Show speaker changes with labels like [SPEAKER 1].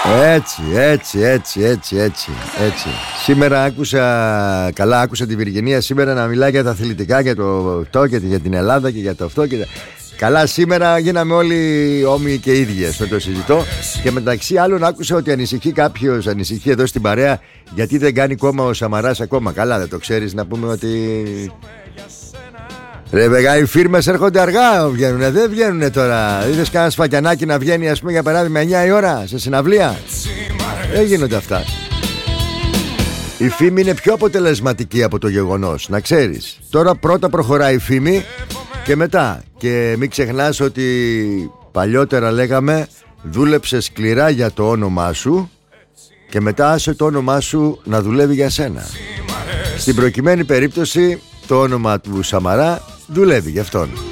[SPEAKER 1] Έτσι. Σήμερα άκουσα τη Βυργινία σήμερα να μιλάει για τα αθλητικά, για το και για την Ελλάδα και για το αυτό και... Καλά, σήμερα γίναμε όλοι όμοιοι και ίδιες, δεν το συζητώ. Και μεταξύ άλλων άκουσα ότι ανησυχεί εδώ στην παρέα, γιατί δεν κάνει κόμμα ο Σαμαράς ακόμα. Καλά, δεν το ξέρεις, να πούμε ότι... Ρε βεγά, οι φίρμες έρχονται αργά, δεν βγαίνουνε τώρα. Είδες κανένα σφακιανάκι να βγαίνει, ας πούμε, για παράδειγμα 9 η ώρα σε συναυλία? Δεν γίνονται αυτά. Η φήμη είναι πιο αποτελεσματική από το γεγονός, να ξέρεις. Τώρα πρώτα προχωράει η φήμη και μετά. Και μην ξεχνάς ότι παλιότερα λέγαμε δούλεψε σκληρά για το όνομά σου και μετά άσε το όνομά σου να δουλεύει για σένα. Στην προκειμένη περίπτωση το όνομα του Σαμαρά δουλεύει για αυτόν.